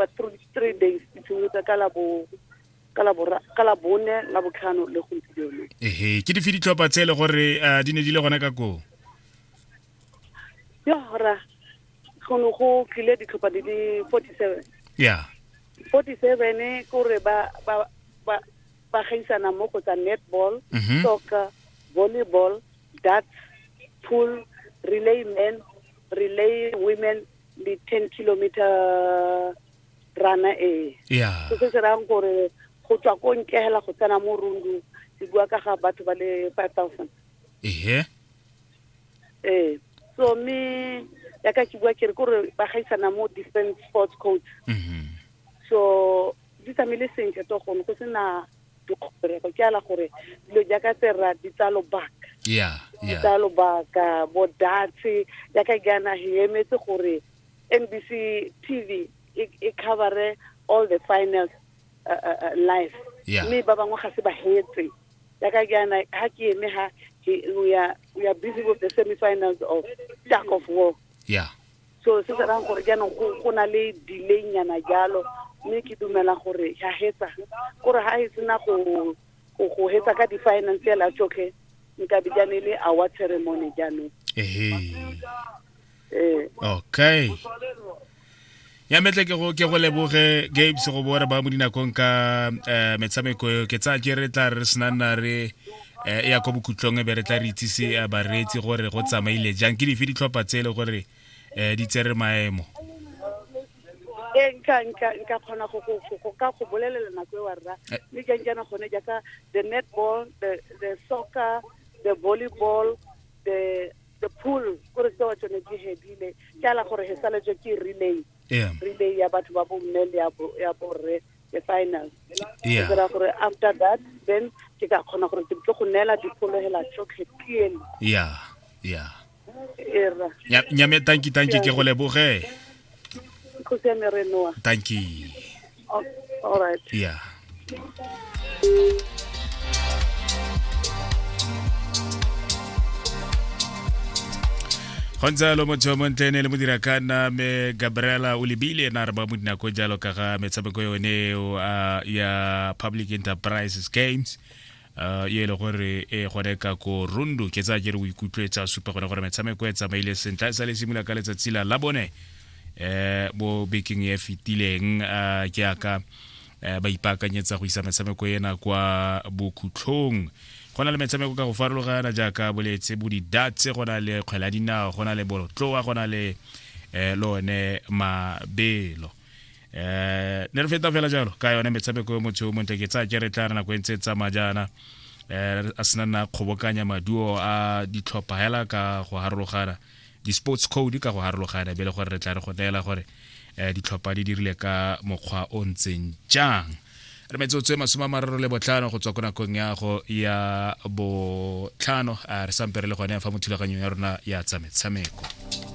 over 3 days itshimotsa ka la bone la botlhano le gompieno. Ke di fi ditlhopha tse le gore di ne di le gona ka ko ra go tlile ditlhopha di le 47. 47 kore ba gaisana mo go tsa netball, soccer, volleyball, darts, pool, relay men, relay women, the 10 kilometer runner so se rang gore go tswa ko nkehela go tsena mo rundu di bua ka ga batho ba le 5,000. So me ya ka ke bua ke re gore ba gaisana mo different sports codes. So di tsamile sentle to go sena dikgopere go ke ala gore dilo ja ka tsera di tsa lobaka. Tsa lobaka bo datse ya ka gana he emetse gore NBC TV e cover all the finals live. Me ba bangwe ga se ba hetse ya ka gana ha ke eme ha we are busy with the semi-finals of Tug of War. So se se rang gore jana go na le delay nyana jalo me ke dumela gore ya hetsa gore ha e sena go hetsa ka di finance la tsoke nka bijane le award ceremony jano. Okay. Ya metle ke go leboge Gabe se go bora ba mo dinakong ka metshameko ke tsa ke re tla re snana re ya go bukutlong be re tla re itsise ba retsi gore go tsamaile jang ke di fi ditlhopha tsele gore di tsere maemo. Nka khona go ka go bolelela nako wa rra le jana gone jaka the netball, the soccer, the volleyball, the pool gore se wa tsone ke hedile ke ala gore he sala jo ke relay ya batho ba bo mmele ya bo re the finals. Gore gore after that then ke ka khona gore ke go nela dipholohela chocolate piel. Nyame thank you ke go leboge. Thank you. All right. Gonzalo motho montene le modira kana me Gabriela Ulibile na ba mo dinako jalo ka ga metshameko yone ya Public Enterprises Games ye le gore gore ka ko rundu ke tsa jere o ikutlwetsa super gore gore metshameko e tsamaile sentle sa le simula ka letsatsi la bone bo baking e fitileng ke aka ba ipakanyetsa go isa metshameko ena kwa bokhutlong gona le metshameko ka go farologana jaaka boletse bo di darts gona le kgwela dinao gona le bolotloa gona le lone mabelo ne re feta fela jalo ka yone metshameko motho mo ntse ke tsa ke re tla rena go ntse tsa majana a sena kgobokanya maduo a ditlhopha hela ka go harologana di sports code ka go harologana be le gore re tla re go neela gore ditlhopha di dirile ka mokgwa o ntseng jang re metsotso e 35 go tswa ko nakong ya go ya bo tlhano re sampere le gone fa mothulaganyong ya rona ya tsa metshameko.